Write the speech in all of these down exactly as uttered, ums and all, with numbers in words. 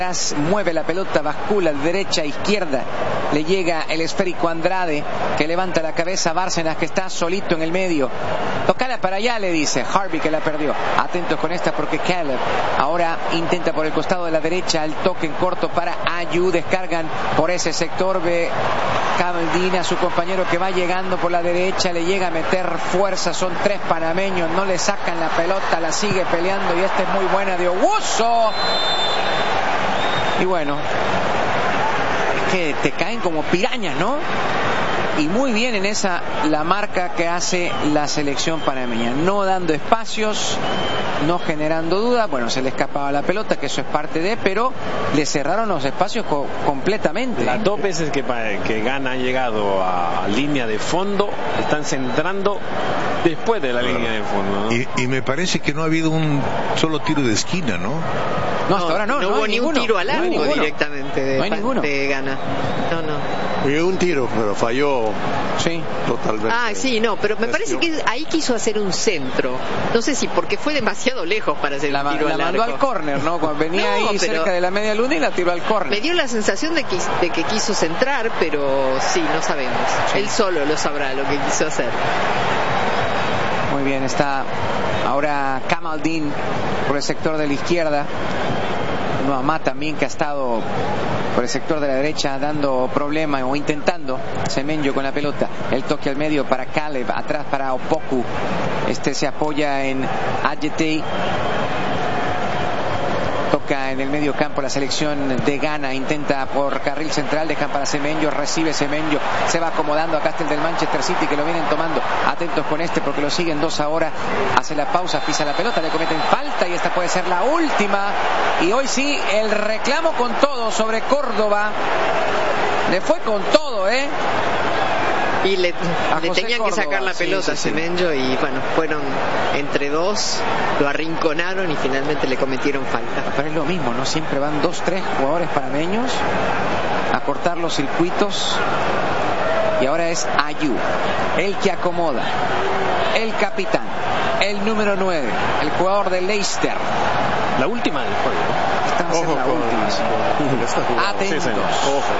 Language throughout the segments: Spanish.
Mueve la pelota, bascula derecha, izquierda, le llega el esférico Andrade, que levanta la cabeza, Bárcenas, que está solito en el medio, tocala para allá, le dice Harvey, que la perdió. Atentos con esta porque Caleb ahora intenta por el costado de la derecha el toque en corto para Ayew, descargan por ese sector, ve Kamaldeen a su compañero que va llegando por la derecha, le llega a meter fuerza, son tres panameños, no le sacan la pelota, la sigue peleando y esta es muy buena de Owusu. Y bueno, es que te caen como pirañas, ¿no? Y muy bien en esa la marca que hace la selección panameña, no dando espacios, no generando duda. Bueno, se le escapaba la pelota, que eso es parte de, pero le cerraron los espacios co- completamente. Las dos veces que, que Ghana ha llegado a línea de fondo, están centrando después de la claro. línea de fondo, ¿no? Y, y me parece que no ha habido un solo tiro de esquina, ¿no? No, hasta ahora no. No, no hubo hay ni ninguno. un tiro al largo no directamente de, no hay ninguno. de Ghana. No, no. Y un tiro, pero falló sí. totalmente. Ah, sí, no, pero me parece que ahí quiso hacer un centro. No sé si porque fue demasiado lejos para hacer la, un tiro la al largo. La mandó al córner, ¿no? Cuando venía no, ahí cerca de la media luna y la tiró al córner. Me dio la sensación de que, de que quiso centrar, pero sí, no sabemos. Sí. Él solo lo sabrá lo que quiso hacer. Muy bien, está ahora Kamaldeen por el sector de la izquierda. Noamá también, que ha estado por el sector de la derecha dando problema o intentando. Semenyo con la pelota, el toque al medio para Caleb, atrás para Opoku, este se apoya en Adjetey, toca en el medio campo la selección de Ghana, intenta por carril central, dejan para Semenyo, recibe Semenyo, se va acomodando acá hasta el del Manchester City, que lo vienen tomando. Atentos con este porque lo siguen dos ahora, hace la pausa, pisa la pelota, le cometen falta y esta puede ser la última. Y hoy sí, el reclamo con todo sobre Córdoba, le fue con todo, ¿eh? Y le, le tenían Córdoba, que sacar la pelota a sí, sí, Semenyo sí. Y bueno, fueron entre dos, lo arrinconaron y finalmente le cometieron falta. Pero es lo mismo, ¿no? Siempre van dos, tres jugadores panameños a cortar los circuitos. Y ahora es Ayew, el que acomoda, el capitán, el número nueve, el jugador de Leicester. La última del juego, ¿no? Esta va a ser la última. Atentos. Sí, ojo.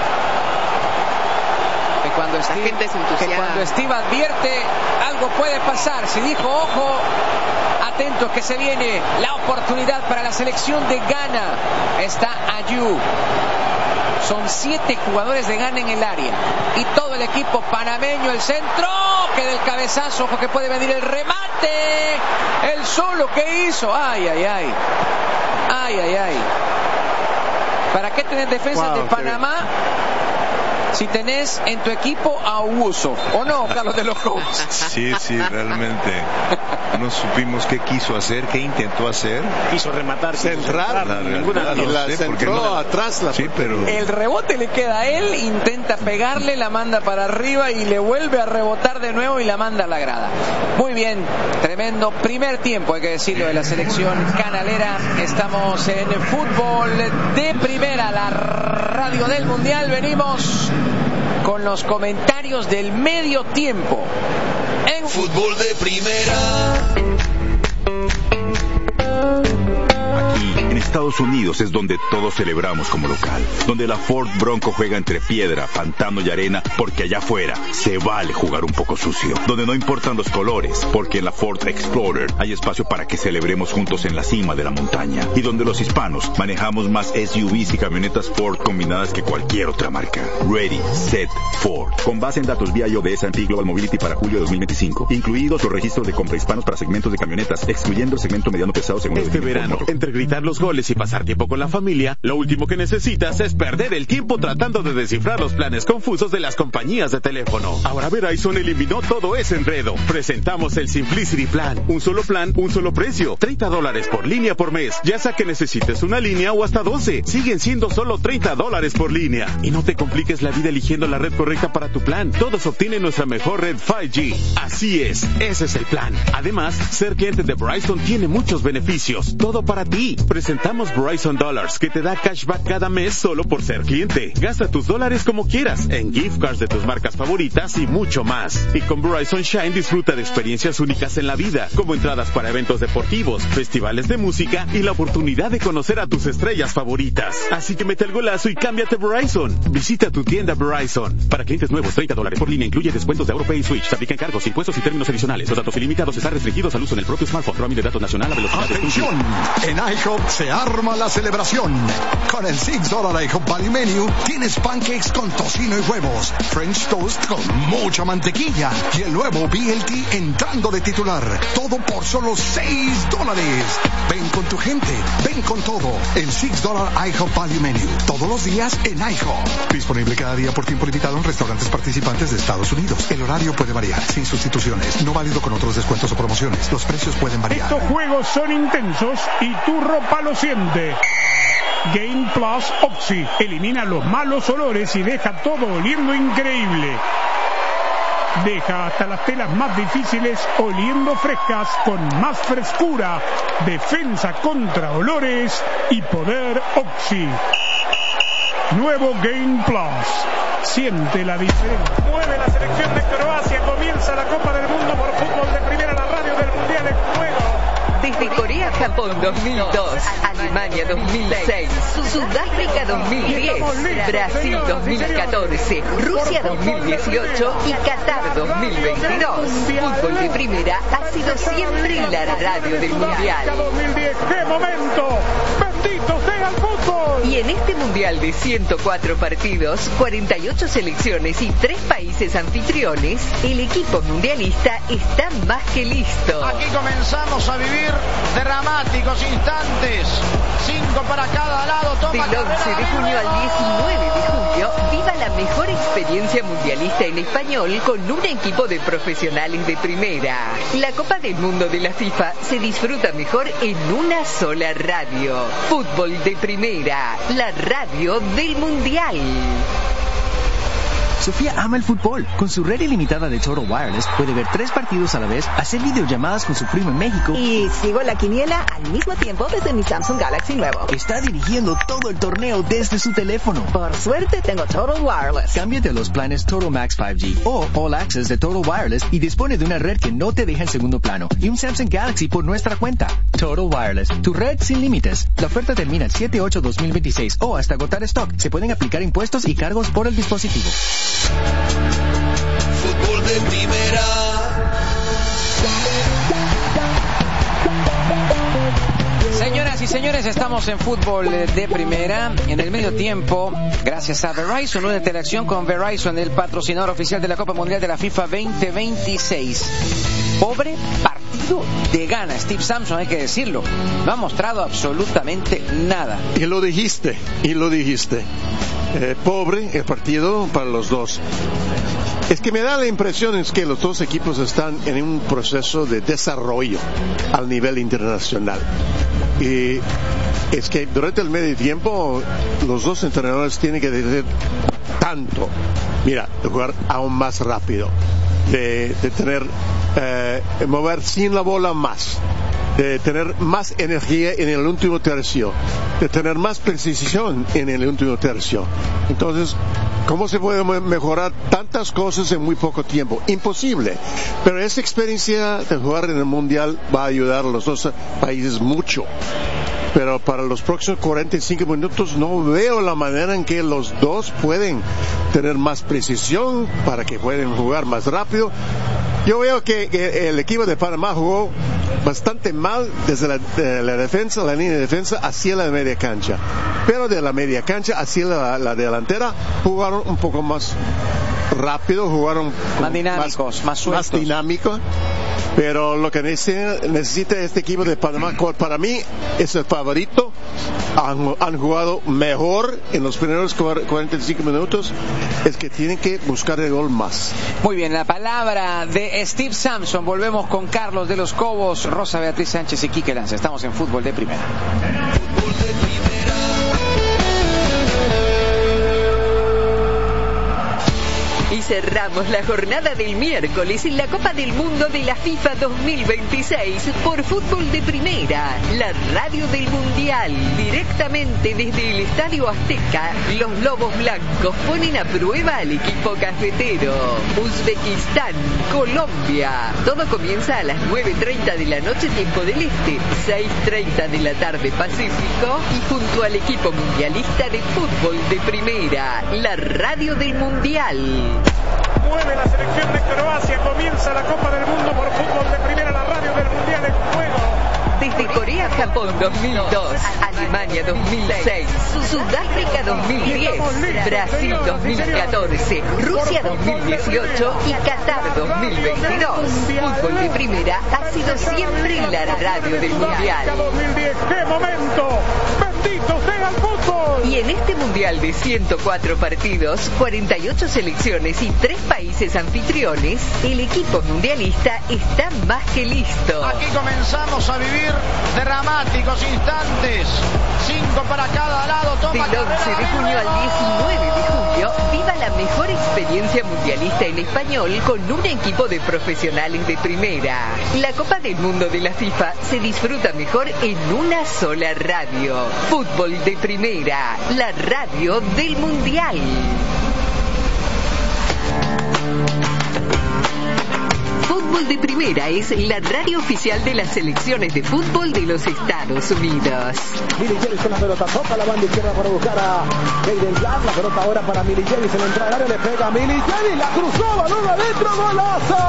Que cuando, Steve, que cuando Steve advierte, algo puede pasar. Si dijo ojo, atentos que se viene la oportunidad para la selección de Ghana. Está Ayew. Son siete jugadores de Ghana en el área y todo el equipo panameño, el centro, que del cabezazo, ojo que puede venir el remate, el solo que hizo, ay, ay, ay, ay, ay, ay. ¿Para qué tenés defensas wow, de Panamá si tenés en tu equipo a Owusu? ¿O no, Carlos de los Cobos? Sí, sí, realmente no supimos qué quiso hacer, qué intentó hacer. Quiso rematar, centrar, la realidad, y no la sé, centró no, atrás. La sí, pero... El rebote le queda a él, intenta pegarle, la manda para arriba y le vuelve a rebotar de nuevo y la manda a la grada. Muy bien, tremendo primer tiempo, hay que decirlo, de la selección canalera. Estamos en fútbol de primera, la radio del mundial. Venimos con los comentarios del medio tiempo en fútbol de primera. Aquí, en Estados Unidos, es donde todos celebramos como local, donde la Ford Bronco juega entre piedra, pantano y arena, porque allá afuera se vale jugar un poco sucio, donde no importan los colores, porque en la Ford Explorer hay espacio para que celebremos juntos en la cima de la montaña, y donde los hispanos manejamos más S U Vs y camionetas Ford combinadas que cualquier otra marca. Ready, Set, Ford. Con base en datos B I O de S and P Global Mobility para julio de dos mil veinticinco, incluidos los registros de compra hispanos para segmentos de camionetas, excluyendo el segmento mediano pesado según este verano, entre gritar los goles y pasar tiempo con la familia, lo último que necesitas es perder el tiempo tratando de descifrar los planes confusos de las compañías de teléfono. Ahora Verizon eliminó todo ese enredo. Presentamos el Simplicity Plan. Un solo plan, un solo precio. treinta dólares por línea por mes. Ya sea que necesites una línea o hasta doce. Siguen siendo solo treinta dólares por línea. Y no te compliques la vida eligiendo la red correcta para tu plan. Todos obtienen nuestra mejor red cinco G. Así es, ese es el plan. Además, ser cliente de Verizon tiene muchos beneficios. Todo para ti. Presentamos presentamos Verizon Dollars, que te da cashback cada mes solo por ser cliente. Gasta tus dólares como quieras, en gift cards de tus marcas favoritas y mucho más. Y con Verizon Shine disfruta de experiencias únicas en la vida, como entradas para eventos deportivos, festivales de música y la oportunidad de conocer a tus estrellas favoritas. Así que mete el golazo y cámbiate Verizon. Visita tu tienda Verizon. Para clientes nuevos, treinta dólares por línea, incluye descuentos de AuroPay y Switch. Se aplican cargos, impuestos y términos adicionales. Los datos ilimitados están restringidos al uso en el propio smartphone. Roaming de datos nacional a velocidad de ¡Atención! En iHop se arma la celebración. Con el seis dólares iHop Value Menu tienes pancakes con tocino y huevos, French toast con mucha mantequilla y el nuevo B L T entrando de titular. Todo por solo seis dólares. Ven con tu gente, ven con todo. El seis dólares iHop Value Menu. Todos los días en iHop. Disponible cada día por tiempo limitado en restaurantes participantes de Estados Unidos. El horario puede variar, sin sustituciones. No válido con otros descuentos o promociones. Los precios pueden variar. Estos juegos son intensos y tu ropa lo siente. Game Plus Oxy elimina los malos olores y deja todo oliendo increíble. Deja hasta las telas más difíciles oliendo frescas con más frescura, defensa contra olores y poder Oxy. Nuevo Game Plus. Siente la diferencia. Mueve la selección de Croacia. Comienza la Copa del Mundo por fútbol de primera, la radio del Mundial en juego. Desde Corea-Japón dos mil dos, Alemania dos mil seis, Sudáfrica dos mil diez, Brasil dos mil catorce, Rusia dos mil dieciocho y Qatar dos mil veintidós. Fútbol de primera ha sido siempre la radio del Mundial. ¡Qué momento! ¡Bendito sea el fútbol! Y en este Mundial de ciento cuatro partidos, cuarenta y ocho selecciones y tres países anfitriones, el equipo mundialista está más que listo. Aquí comenzamos a vivir dramáticos instantes. Cinco para cada lado. Toma Del once de junio al diecinueve de julio, viva la mejor experiencia mundialista en español con un equipo de profesionales de primera. La Copa del Mundo de la FIFA se disfruta mejor en una sola radio. Fútbol de primera, la radio del Mundial. Sofía ama el fútbol. Con su red ilimitada de Total Wireless puede ver tres partidos a la vez, hacer videollamadas con su primo en México. Y sigo la quiniela al mismo tiempo desde mi Samsung Galaxy nuevo. Está dirigiendo todo el torneo desde su teléfono. Por suerte tengo Total Wireless. Cámbiate a los planes Total Max cinco G o All Access de Total Wireless y dispone de una red que no te deja en segundo plano y un Samsung Galaxy por nuestra cuenta. Total Wireless, tu red sin límites. La oferta termina el siete ocho dos mil veintiséis o hasta agotar stock. Se pueden aplicar impuestos y cargos por el dispositivo. Fútbol de primera. Señoras y señores, estamos en fútbol de primera. En el medio tiempo, gracias a Verizon, una interacción con Verizon, el patrocinador oficial de la Copa Mundial de la FIFA veinte veintiséis. Pobre partido de Ghana. Steve Sampson, hay que decirlo, no ha mostrado absolutamente nada. Y lo dijiste, y lo dijiste. Eh, pobre el partido para los dos. Es que me da la impresión es que los dos equipos están en un proceso de desarrollo al nivel internacional. Y es que durante el medio tiempo los dos entrenadores tienen que decir tanto, mira, de jugar aún más rápido, de, de tener, eh, mover sin la bola más, de tener más energía en el último tercio, de tener más precisión en el último tercio. Entonces, ¿cómo se puede mejorar tantas cosas en muy poco tiempo? Imposible. Pero esa experiencia de jugar en el Mundial va a ayudar a los dos países mucho. Pero para los próximos cuarenta y cinco minutos no veo la manera en que los dos pueden tener más precisión para que puedan jugar más rápido. Yo veo que, que el equipo de Panamá jugó bastante mal desde la, de la defensa, la línea de defensa hacia la media cancha. Pero de la media cancha hacia la, la delantera jugaron un poco más rápido, jugaron más dinámicos, más, más sueltos. Más dinámico. Pero lo que necesita, necesita este equipo de Panamá, para mí es el favorito. Han, han jugado mejor en los primeros cuarenta y cinco minutos. Es que tienen que buscar el gol más. Muy bien, la palabra de Steve Sampson. Volvemos con Carlos de los Cobos, Rosa Beatriz Sánchez y Quique Lanza. Estamos en Fútbol de Primera. Fútbol de primera. Y cerramos la jornada del miércoles en la Copa del Mundo de la FIFA dos mil veintiséis por Fútbol de Primera, la radio del Mundial. Directamente desde el Estadio Azteca, los Lobos Blancos ponen a prueba al equipo cafetero. Uzbekistán, Colombia. Todo comienza a las nueve treinta de la noche, tiempo del Este, seis treinta de la tarde Pacífico, y junto al equipo mundialista de Fútbol de Primera, la radio del Mundial. Mueve la selección de Croacia, comienza la Copa del Mundo por Fútbol de Primera, la radio del Mundial en juego. Desde Corea-Japón dos mil dos, Alemania dos mil seis, Sudáfrica dos mil diez, Brasil dos mil catorce, Rusia dos mil dieciocho y Qatar dos mil veintidós. Fútbol de Primera ha sido siempre la radio del Mundial. dos mil diez, ¡qué momento! ¡Bendito sea el fútbol! Y en este Mundial de ciento cuatro partidos, cuarenta y ocho selecciones y tres países anfitriones, el equipo mundialista está más que listo. Aquí comenzamos a vivir dramáticos instantes. Cinco para cada lado. Toma Del once de junio al diecinueve de julio, viva la mejor experiencia mundialista en español con un equipo de profesionales de primera. La Copa del Mundo de la FIFA se disfruta mejor en una sola radio. Fútbol de Primera, la radio del Mundial. Fútbol de Primera es la radio oficial de las selecciones de fútbol de los Estados Unidos. Milicevic con la pelota, toca la banda izquierda para buscar a Hayden Black, la pelota ahora para Milicevic, en la entrada del área le pega a Milicevic, la cruzó, balón adentro, golazo.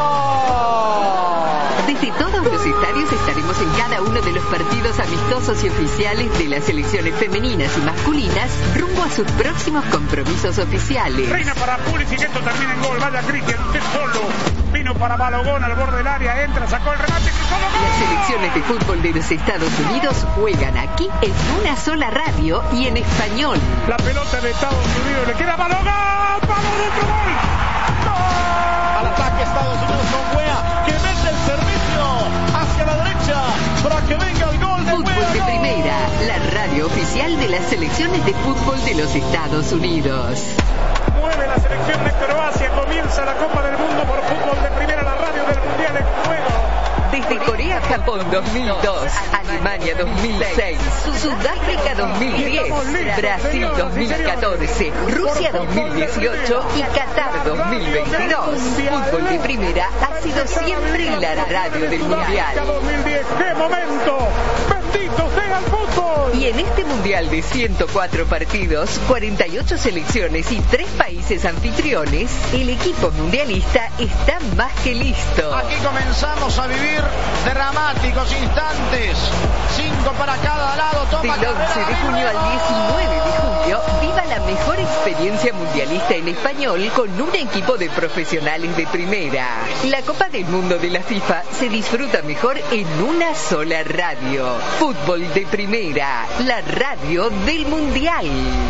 Desde todos los estadios estaremos en cada uno de los partidos amistosos y oficiales de las selecciones femeninas y masculinas rumbo a sus próximos compromisos oficiales. Reina para Pulisic, esto termina en gol, vaya Cristian, usted solo. Vino para Balogón al borde del área, entra, sacó el remate, cruzó el gol. Las selecciones de fútbol de los Estados Unidos juegan aquí en una sola radio y en español. La pelota de Estados Unidos le queda a Balogón, ¡palo dentro, gol! ¡Gol! Al ataque Estados Unidos con Wea, que mete el servicio hacia la derecha para que venga el gol de Fútbol Wea, de gol. Primera, la radio oficial de las selecciones de fútbol de los Estados Unidos. Mueve la selección de Croacia, comienza la Copa del Mundo por Fútbol de Primera, la radio del Mundial en juego. Desde Corea-Japón dos mil dos, Alemania dos mil seis, Sudáfrica dos mil diez, Brasil dos mil catorce, Rusia dos mil dieciocho y Qatar dos mil veintidós. Fútbol de Primera ha sido siempre la radio del Mundial. dos mil diez, ¡qué momento! ¡Bendito sea el fútbol! Y en este Mundial de ciento cuatro partidos, cuarenta y ocho selecciones y tres países anfitriones, el equipo mundialista está más que listo. Aquí comenzamos a vivir dramáticos instantes. Cinco para cada lado. Toma Del once de junio al diecinueve de julio, viva la mejor experiencia mundialista en español con un equipo de profesionales de primera. La Copa del Mundo de la FIFA se disfruta mejor en una sola radio. Fútbol de Primera, la radio del Mundial.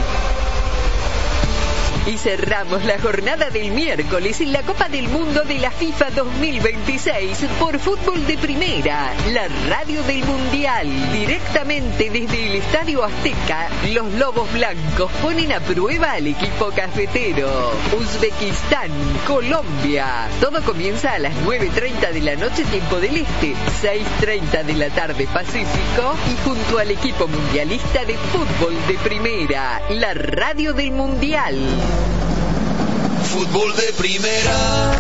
Y cerramos la jornada del miércoles en la Copa del Mundo de la FIFA dos mil veintiséis por Fútbol de Primera, la radio del Mundial. Directamente desde el Estadio Azteca, los Lobos Blancos ponen a prueba al equipo cafetero. Uzbekistán, Colombia. Todo comienza a las nueve treinta de la noche, tiempo del Este, seis treinta de la tarde Pacífico, y junto al equipo mundialista de Fútbol de Primera, la radio del Mundial. Fútbol de Primera.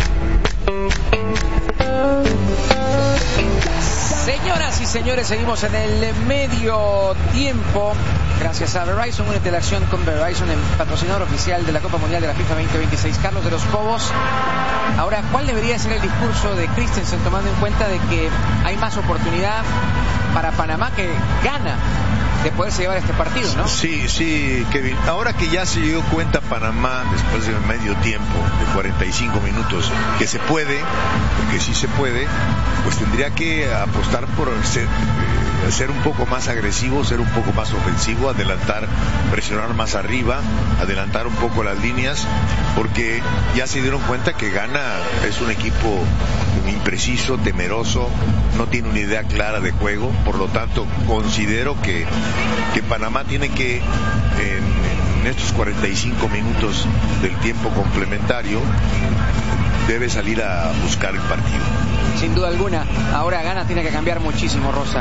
Señoras y señores, seguimos en el medio tiempo. Gracias a Verizon, únete a la acción con Verizon, el patrocinador oficial de la Copa Mundial de la FIFA veinte veintiséis. Carlos de los Cobos. Ahora, ¿cuál debería ser el discurso de Christensen, tomando en cuenta de que hay más oportunidad para Panamá, que gana, de poderse llevar este partido, ¿no? Sí, sí, Kevin. Ahora que ya se dio cuenta Panamá, después de medio tiempo, de cuarenta y cinco minutos, que se puede, porque sí se puede, pues tendría que apostar por ser, eh, ser un poco más agresivo, ser un poco más ofensivo, adelantar, presionar más arriba, adelantar un poco las líneas, porque ya se dieron cuenta que Ghana es un equipo impreciso, temeroso, no tiene una idea clara de juego. Por lo tanto, considero que, que Panamá tiene que en, en en estos cuarenta y cinco minutos del tiempo complementario debe salir a buscar el partido. Sin duda alguna. Ahora Ghana tiene que cambiar muchísimo, Rosa.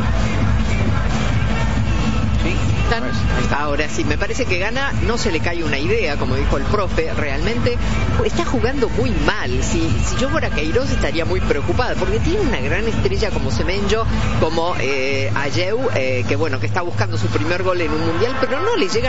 ¿Sí? Ahora sí, me parece que Ghana no se le cae una idea, como dijo el profe, realmente está jugando muy mal. Si, si yo fuera Queiroz estaría muy preocupada, porque tiene una gran estrella como Semenyo, como eh, Ayew, eh, que bueno, que está buscando su primer gol en un mundial, pero no le llega